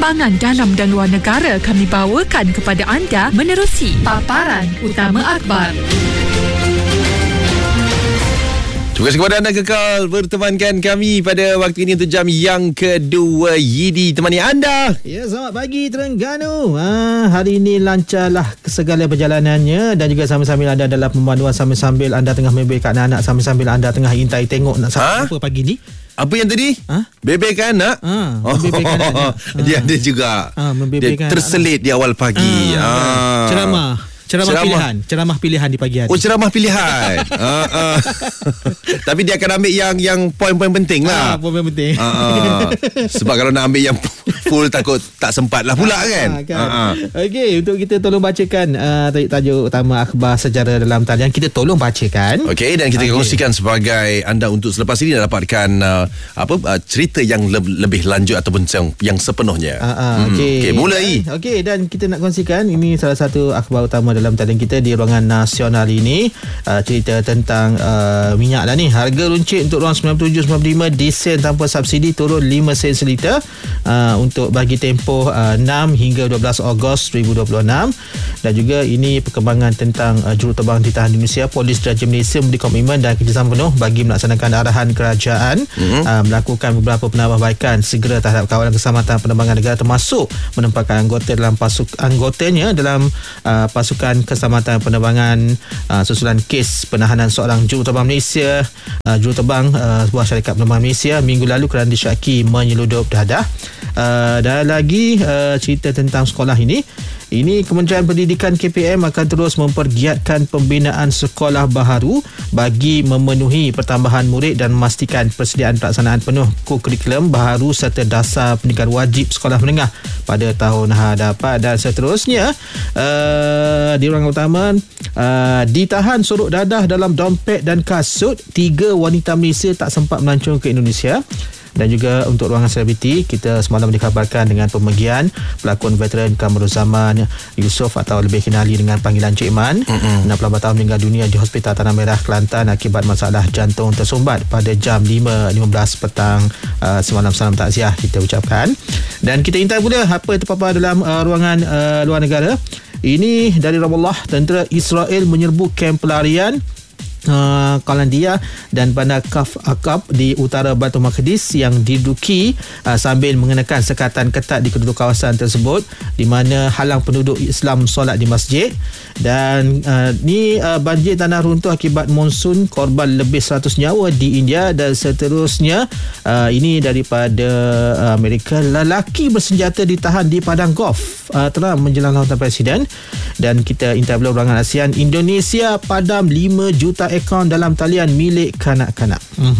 perkembangan dalam dan luar negara kami bawakan kepada anda menerusi paparan utama akhbar. Terima kasih kepada anda kekal bertemankan kami pada waktu ini untuk jam yang kedua. Yidi temani anda. Ya, selamat pagi Terengganu. Hari ini lancarlah segala perjalanannya dan juga sambil-sambil anda dalam pemanduan, sambil-sambil anda tengah membebekkan anak, sambil-sambil anda tengah intai tengok nak apa pagi ni. Apa yang tadi? Bebekkan anak? Membebekkan anak. Dia ada juga. Membebekkan dia terselit anak di awal pagi. Ceramah pilihan di pagi hari. Oh, ceramah pilihan. Tapi dia akan ambil yang poin-poin penting lah. Poin penting. Sebab kalau nak ambil yang full takut tak sempat lah pula kan. Okey, untuk kita tolong bacakan tajuk utama akhbar secara dalam talian. Kita tolong bacakan. Okey, dan kita kongsikan sebagai anda untuk selepas ini dapatkan cerita yang lebih lanjut ataupun yang sepenuhnya. Okey, mulai. Okey, dan kita nak kongsikan ini salah satu akhbar utama dalam talian kita di ruangan nasional ini. Cerita tentang minyak lah ni. Harga runcit untuk ruang 97-95 diesel tanpa subsidi turun 5 sen seliter untuk bagi tempoh 6 hingga 12 Ogos 2026. Dan juga ini perkembangan tentang juruterbang ditahan di Indonesia. Polis Diraja Malaysia memberi komitmen dan kerjasama penuh bagi melaksanakan arahan kerajaan melakukan beberapa penambahbaikan segera terhadap kawalan keselamatan penerbangan negara, termasuk menempatkan anggota dalam anggotanya dalam pasukan keselamatan penerbangan susulan kes penahanan seorang juruterbang Malaysia, juruterbang sebuah syarikat penerbangan Malaysia minggu lalu kerana disyaki menyeludup dadah. Dan lagi cerita tentang sekolah ini. Ini Kementerian Pendidikan KPM akan terus mempergiatkan pembinaan sekolah baharu bagi memenuhi pertambahan murid dan memastikan persediaan pelaksanaan penuh kurikulum baharu serta dasar pendidikan wajib sekolah menengah pada tahun hadapan. Dan seterusnya di ruangan utama, ditahan sorok dadah dalam dompet dan kasut, 3 wanita Malaysia tak sempat melancong ke Indonesia. Dan juga untuk ruangan selebriti, kita semalam dikabarkan dengan pemergian pelakon veteran Kamruzaman Yusof atau lebih kenali dengan panggilan Cik Man. 68 tahun meninggal dunia di Hospital Tanah Merah, Kelantan akibat masalah jantung tersumbat pada jam 5.15 petang semalam. Salam takziah kita ucapkan. Dan kita intai pula apa terpapar dalam ruangan luar negara. Ini dari Ramallah, tentera Israel menyerbu kamp pelarian Qalandia dan bandar Kaf Akab di utara Baitul Maqdis yang diduduki sambil mengenakan sekatan ketat di kedua kawasan tersebut, di mana halang penduduk Islam solat di masjid. Dan banjir tanah runtuh akibat monsun, korban lebih 100 nyawa di India. Dan seterusnya ini daripada Amerika, lelaki bersenjata ditahan di padang golf telah menjelang lautan presiden. Dan kita intai pula ruangan ASEAN, Indonesia padam 5 juta akaun dalam talian milik kanak-kanak.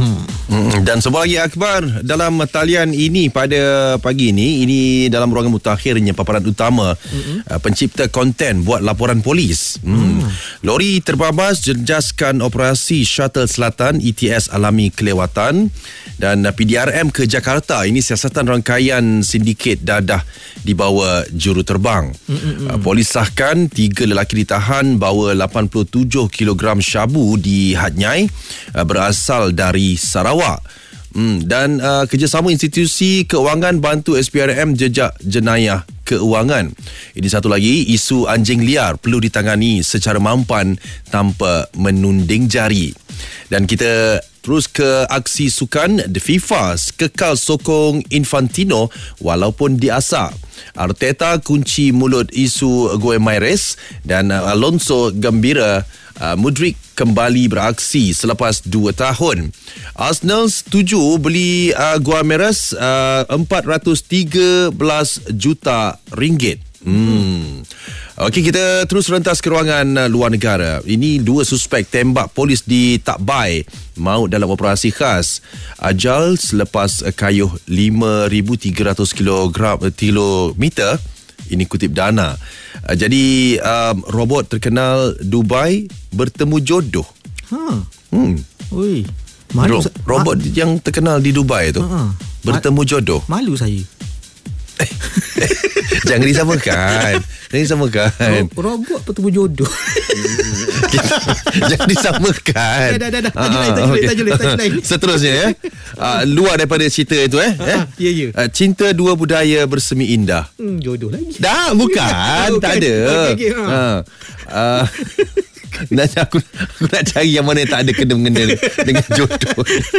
Dan sebuah lagi akhbar dalam talian ini pada pagi ini. Ini dalam ruangan mutakhirnya paparan utama pencipta konten buat laporan polis. Lori terbabas jejaskan operasi Shuttle Selatan ETS alami kelewatan. Dan PDRM ke Jakarta, ini siasatan rangkaian sindiket dadah di bawah juruterbang. Polis sahkan 3 lelaki ditahan bawa 87 kg syabu di Hatnyai berasal dari Sarawak. Dan kerjasama institusi keuangan bantu SPRM jejak jenayah keuangan. Ini satu lagi, isu anjing liar perlu ditangani secara mampan tanpa menunding jari. Dan kita terus ke aksi sukan. The FIFA kekal sokong Infantino walaupun diasak. Arteta kunci mulut isu Guimaraes dan Alonso gembira Mudryk kembali beraksi selepas 2 tahun. Arsenal setuju beli Guimaraes 413 juta ringgit. Okey, kita terus rentas ke ruangan luar negara. Ini 2 suspek tembak polis di Takbai maut dalam operasi khas. Ajal selepas kayuh 5,300 kilometer. Ini kutip Dana. Jadi robot terkenal Dubai bertemu jodoh. Ui, malu robot yang terkenal di Dubai tu bertemu jodoh. Malu saya. Jangan disamakan. Robot bertemu jodoh. Jangan disamakan. Dah. Tajuk lain. Seterusnya ya. Luar daripada cerita itu Ya. cinta dua budaya bersemi indah. Jodoh lagi. Dah, bukan. Tak ada. Okay. Aku nak cari yang mana yang tak ada kena-mengena dengan jodoh.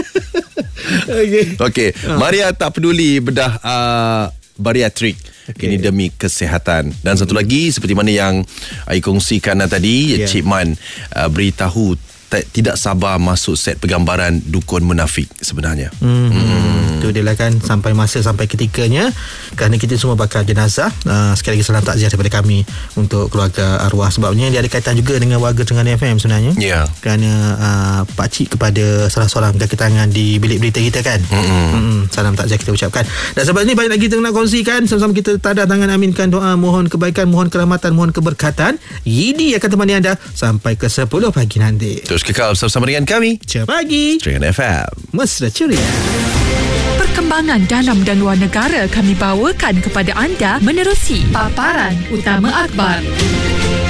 Okey. Maria tak peduli bedah bariatrik. Ini demi kesihatan. Dan satu lagi, seperti mana yang I kongsikan tadi, Cik Man beritahu tidak sabar masuk set penggambaran dukun munafik sebenarnya. Itu dia lah kan, sampai ketikanya, kerana kita semua bakal jenazah. Sekali lagi salam takziah daripada kami untuk keluarga arwah. Sebabnya dia ada kaitan juga dengan warga Terengganu FM sebenarnya. Kerana pakcik kepada salah seorang kaki tangan di bilik berita kita kan. Salam takziah kita ucapkan. Dan sebab ini banyak lagi kita nak kongsikan. Sama-sama kita tadah tangan, aminkan doa, mohon kebaikan, mohon kerahmatan, mohon keberkatan. Yidi akan temani anda sampai ke 10 pagi nanti. Terus kekal bersama dengan kami, Ceria Pagi Terengganu FM, Mesra Ceria. Perkembangan dalam dan luar negara kami bawakan kepada anda menerusi Paparan Utama Akhbar.